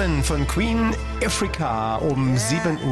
Woman von Queen, Africa um 7:38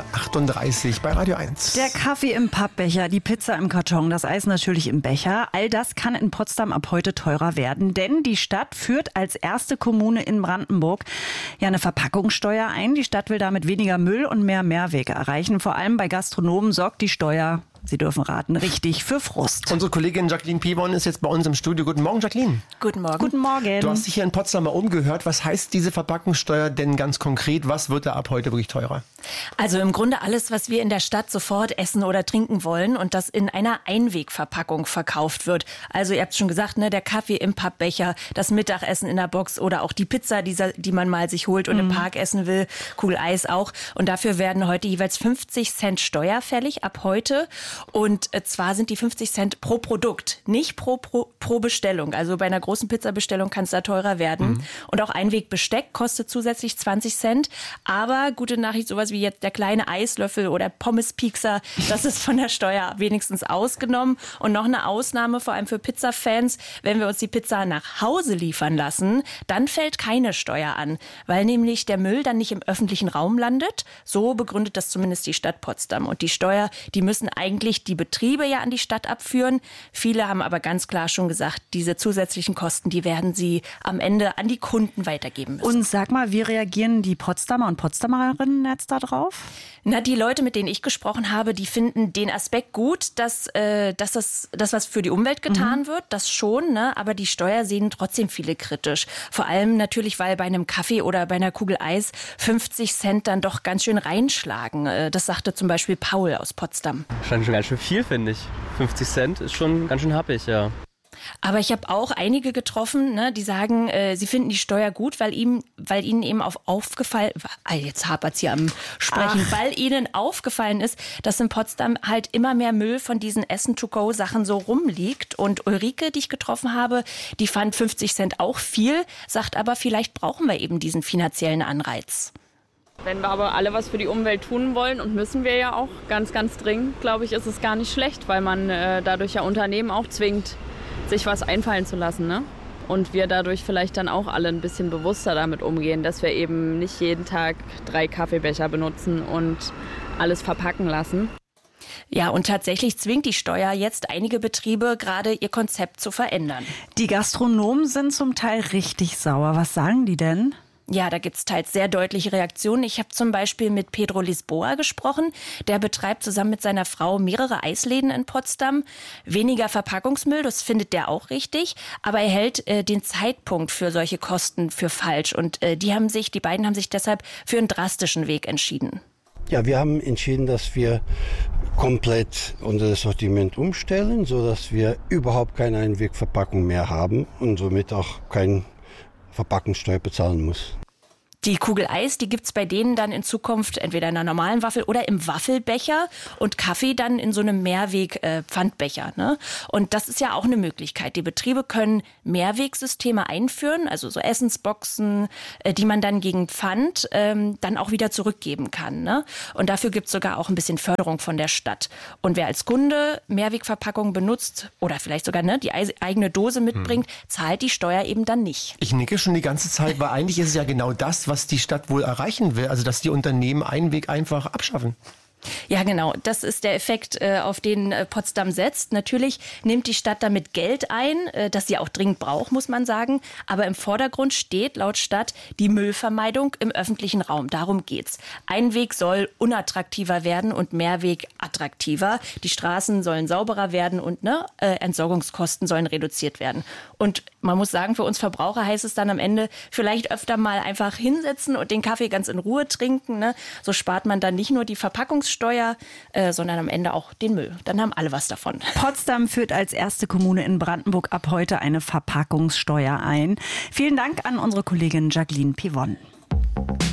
Uhr bei Radio 1. Der Kaffee im Pappbecher, die Pizza im Karton, das Eis natürlich im Becher. All das kann in Potsdam ab heute teurer werden, denn die Stadt führt als erste Kommune in Brandenburg ja eine Verpackungssteuer ein. Die Stadt will damit weniger Müll und mehr Mehrweg erreichen. Vor allem bei Gastronomen sorgt die Steuer, Sie dürfen raten, richtig für Frust. Unsere Kollegin Jacqueline Pivon ist jetzt bei uns im Studio. Guten Morgen, Jacqueline. Guten Morgen. Guten Morgen. Du hast dich hier in Potsdam mal umgehört. Was heißt diese Verpackungssteuer denn ganz konkret? Was wird da ab heute wirklich teurer? Also im Grunde alles, was wir in der Stadt sofort essen oder trinken wollen und das in einer Einwegverpackung verkauft wird. Also ihr habt es schon gesagt, ne, der Kaffee im Pappbecher, das Mittagessen in der Box oder auch die Pizza, die man mal sich holt und im Park essen will, Kugel Eis auch. Und dafür werden heute jeweils 50 Cent Steuer fällig ab heute. Und zwar sind die 50 Cent pro Produkt, nicht pro Bestellung. Also bei einer großen Pizzabestellung kann es da teurer werden. Und auch Einwegbesteck kostet zusätzlich 20 Cent. Aber gute Nachricht, sowas wie jetzt der kleine Eislöffel oder Pommespiekser, das ist von der Steuer wenigstens ausgenommen. Und noch eine Ausnahme, vor allem für Pizzafans, wenn wir uns die Pizza nach Hause liefern lassen, dann fällt keine Steuer an, weil nämlich der Müll dann nicht im öffentlichen Raum landet. So begründet das zumindest die Stadt Potsdam. Und die Steuer, die müssen eigentlich die Betriebe ja an die Stadt abführen. Viele haben aber ganz klar schon gesagt, diese zusätzlichen Kosten, die werden sie am Ende an die Kunden weitergeben müssen. Und sag mal, wie reagieren die Potsdamer und Potsdamerinnen jetzt da drauf? Na, die Leute, mit denen ich gesprochen habe, die finden den Aspekt gut, dass das was für die Umwelt getan wird, das schon, ne? Aber die Steuer sehen trotzdem viele kritisch. Vor allem natürlich, weil bei einem Kaffee oder bei einer Kugel Eis 50 Cent dann doch ganz schön reinschlagen. Das sagte zum Beispiel Paul aus Potsdam. Schon ganz schön viel, finde ich. 50 Cent ist schon ganz schön happig, ja. Aber ich habe auch einige getroffen, ne, die sagen, sie finden die Steuer gut, weil ihnen eben aufgefallen, jetzt hapert's hier am Sprechen, weil ihnen aufgefallen ist, dass in Potsdam halt immer mehr Müll von diesen Essen-to-go-Sachen so rumliegt. Und Ulrike, die ich getroffen habe, die fand 50 Cent auch viel, sagt aber, vielleicht brauchen wir eben diesen finanziellen Anreiz. Wenn wir aber alle was für die Umwelt tun wollen, und müssen wir ja auch ganz, ganz dringend, glaube ich, ist es gar nicht schlecht, weil man dadurch ja Unternehmen auch zwingt, sich was einfallen zu lassen, ne? Und wir dadurch vielleicht dann auch alle ein bisschen bewusster damit umgehen, dass wir eben nicht jeden Tag 3 Kaffeebecher benutzen und alles verpacken lassen. Ja, und tatsächlich zwingt die Steuer jetzt einige Betriebe gerade ihr Konzept zu verändern. Die Gastronomen sind zum Teil richtig sauer. Was sagen die denn? Ja, da gibt's teils sehr deutliche Reaktionen. Ich habe zum Beispiel mit Pedro Lisboa gesprochen. Der betreibt zusammen mit seiner Frau mehrere Eisläden in Potsdam. Weniger Verpackungsmüll, das findet der auch richtig. Aber er hält den Zeitpunkt für solche Kosten für falsch. Und die beiden haben sich deshalb für einen drastischen Weg entschieden. Ja, wir haben entschieden, dass wir komplett unser Sortiment umstellen, sodass wir überhaupt keine Einwegverpackung mehr haben und somit auch kein Verpackungssteuer bezahlen muss. Die Kugel Eis, die gibt's bei denen dann in Zukunft entweder in einer normalen Waffel oder im Waffelbecher und Kaffee dann in so einem Mehrweg-Pfandbecher. Ne? Und das ist ja auch eine Möglichkeit. Die Betriebe können Mehrwegsysteme einführen, also so Essensboxen, die man dann gegen Pfand dann auch wieder zurückgeben kann. Ne? Und dafür gibt's sogar auch ein bisschen Förderung von der Stadt. Und wer als Kunde Mehrwegverpackungen benutzt oder vielleicht sogar die eigene Dose mitbringt, zahlt die Steuer eben dann nicht. Ich nicke schon die ganze Zeit, weil eigentlich ist es ja genau das, was die Stadt wohl erreichen will. Also, dass die Unternehmen Einweg einfach abschaffen. Ja, genau. Das ist der Effekt, auf den Potsdam setzt. Natürlich nimmt die Stadt damit Geld ein, das sie auch dringend braucht, muss man sagen. Aber im Vordergrund steht laut Stadt die Müllvermeidung im öffentlichen Raum. Darum geht's. Einweg soll unattraktiver werden und Mehrweg attraktiver. Die Straßen sollen sauberer werden und Entsorgungskosten sollen reduziert werden. Und man muss sagen, für uns Verbraucher heißt es dann am Ende vielleicht öfter mal einfach hinsetzen und den Kaffee ganz in Ruhe trinken. Ne? So spart man dann nicht nur die Verpackungssteuer, sondern am Ende auch den Müll. Dann haben alle was davon. Potsdam führt als erste Kommune in Brandenburg ab heute eine Verpackungssteuer ein. Vielen Dank an unsere Kollegin Jacqueline Pivon.